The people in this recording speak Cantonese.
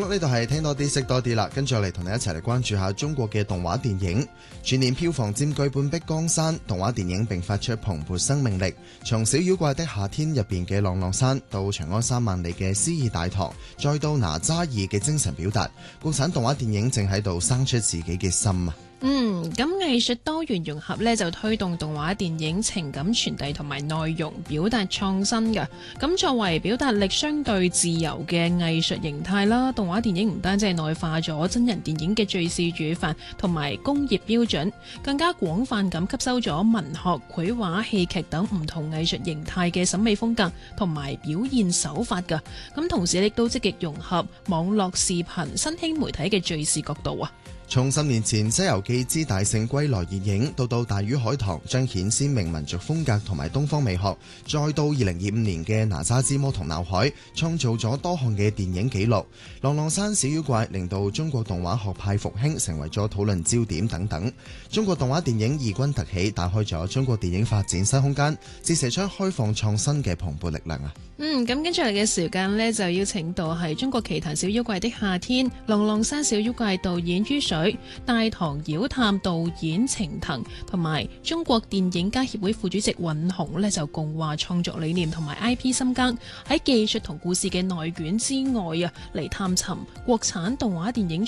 啦，呢度係聽多啲識多啲啦，跟住我嚟同你一齊嚟關注下中國嘅動畫電影。全年票房佔據半壁江山，動畫電影並發出蓬勃生命力。從小妖怪的夏天入邊嘅浪浪山，到長安3萬里嘅詩意大唐，再到哪吒2嘅精神表達，國產動畫電影正喺度生出自己嘅心啊！ 咁藝術多元融合呢，就推動動畫電影情感傳遞同埋內容表達創新嘅。咁作為表達力相對自由嘅藝術形態啦，動畫電影唔單止係內化咗真人電影嘅敘事語法同埋工業標準，更加廣泛咁吸收咗文學、繪畫、戲劇等唔同藝術形態嘅審美風格同埋表現手法㗎。咁同時亦都積極融合網絡視頻、新興媒體嘅敘事角度啊。 從10年前《西遊記之大聖歸來》熱映，到大魚海棠彰顯鮮明民族風格同埋東方美學，再到2025年嘅哪吒之魔童鬧海，創造咗多項嘅電影紀錄。浪浪山小妖怪令到中國動畫學派復興，成為咗討論焦點等等。中國動畫電影異軍突起，打開咗中國電影發展新空間，折射出開放創新嘅蓬勃力量啊！ 咁跟住嚟嘅時間呢，就邀請到係中國奇譚小妖怪的夏天、浪浪山小妖怪導演于水、大唐妖探導演程騰，同埋中國電影家協會副主席尹雄呢，就共話創作理念同埋 IP 深耕，喺技術同故事嘅內卷之外啊，嚟探尋國產動畫電影